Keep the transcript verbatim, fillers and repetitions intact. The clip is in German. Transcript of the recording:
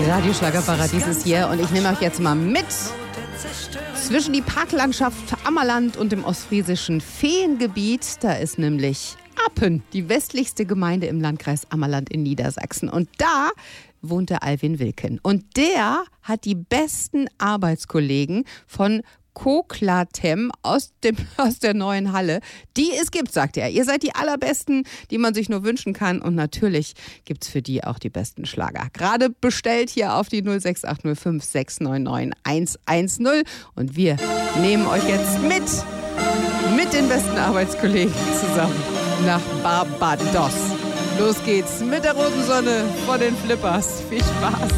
Radioschlagerparadies ist hier und ich nehme euch jetzt mal mit zwischen die Parklandschaft Ammerland und dem ostfriesischen Feengebiet. Da ist nämlich Apen, die westlichste Gemeinde im Landkreis Ammerland in Niedersachsen. Und da wohnt der Alwin Wilken. Und der hat die besten Arbeitskollegen von Koklatem aus, dem, aus der neuen Halle, die es gibt, sagt er. Ihr seid die allerbesten, die man sich nur wünschen kann. Und natürlich gibt es für die auch die besten Schlager. Gerade bestellt hier auf die null sechs acht null fünf sechs neun neun eins eins null. Und wir nehmen euch jetzt mit, mit den besten Arbeitskollegen zusammen nach Barbados. Los geht's mit der roten Sonne vor den Flippers. Viel Spaß.